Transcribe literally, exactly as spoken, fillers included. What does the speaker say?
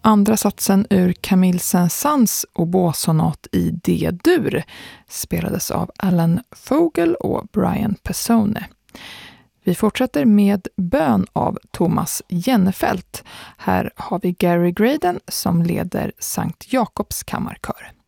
Andra satsen ur Camille Saint-Saëns oboesonat i D-dur spelades av Alan Fogel och Brian Pesone. Vi fortsätter med Bön av Thomas Jennefelt. Här har vi Gary Graydon som leder Sankt Jakobs kammarkör.